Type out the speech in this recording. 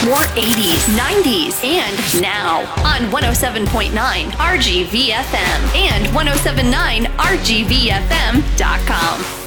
More 80s, 90s, and now on 107.9 RGVFM and 1079RGVFM.com.